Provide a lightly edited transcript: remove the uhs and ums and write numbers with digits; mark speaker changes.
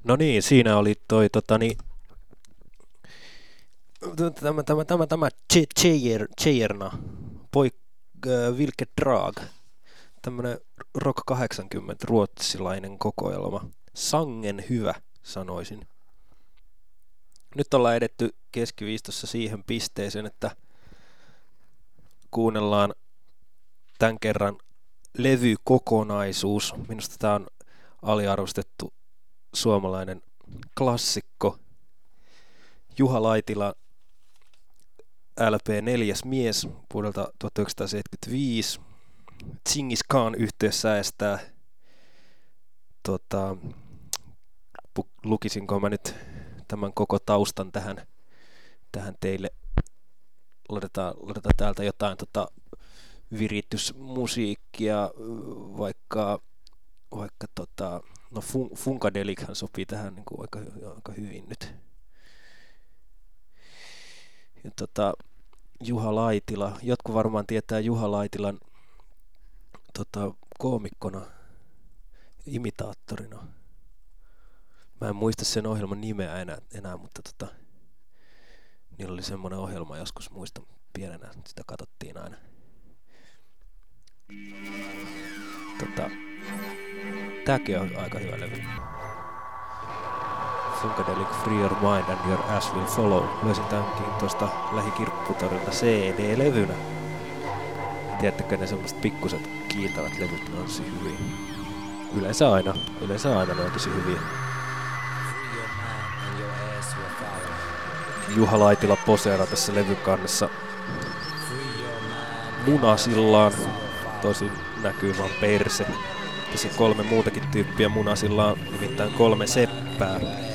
Speaker 1: No niin, siinä oli toi tämä Tjejerna, Vilke Drag, tämmönen Rock 80 ruotsilainen kokoelma. Sangen hyvä, sanoisin. Nyt ollaan edetty keskiviistossa siihen pisteeseen, että kuunnellaan tämän kerran levykokonaisuus. Minusta tämä on aliarvostettu suomalainen klassikko. Juha Laitila LP Neljäs mies vuodelta 1975. Dschingis Khan yhtye säestää. Lukisinko mä nyt tämän koko taustan tähän teille. Laitetaan täältä jotain viritysmusiikkia, vaikka no Funkadelikhan sopii tähän niin kuin aika hyvin nyt. Ja Juha Laitila, jotkut varmaan tietää Juha Laitilan koomikkona, imitaattorina. Mä en muista sen ohjelman nimeä enää mutta niillä oli semmoinen ohjelma joskus, muistan pienenä, sitä katsottiin aina. Tääkin on aika hyvä levy. Funkadelic Free Your Mind and Your Ass Will Follow. Löysin tämänkin tuosta lähikirpputorilta CD-levynä. Tiedättekö, ne semmoset pikkuset kiiltävät levyt, ne on tosi hyviä. Yleensä aina ne on tosi hyviä. Juha Laitila poseera tässä levykannessa munasillaan. Tosin näkyy vaan perse. Tässä 3 muutakin tyyppiä munasillaan, nimittäin 3 seppää.